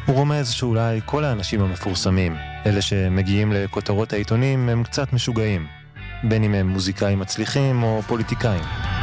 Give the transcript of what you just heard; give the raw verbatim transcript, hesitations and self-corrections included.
הוא רומז שאולי כל האנשים המפורסמים, אלה שמגיעים לכותרות העיתונים, הם קצת משוגעים, בין אם הם מוזיקאים מצליחים או פוליטיקאים.